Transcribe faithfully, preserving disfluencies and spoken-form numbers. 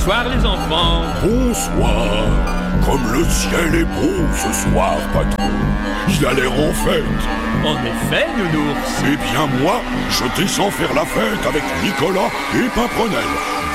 Bonsoir les enfants. Bonsoir. Comme le ciel est beau ce soir, patron. Il a l'air en fête. En effet, nounours. Eh bien moi, je descends faire la fête avec Nicolas et Pimprenel.